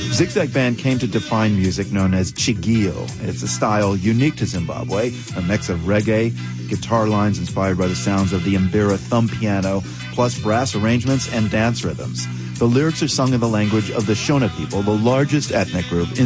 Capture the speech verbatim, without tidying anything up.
Zigzag Band came to define music known as chigio. It's a style unique to Zimbabwe, a mix of reggae, guitar lines inspired by the sounds of the mbira thumb piano, plus brass arrangements and dance rhythms. The lyrics are sung in the language of the Shona people, the largest ethnic group in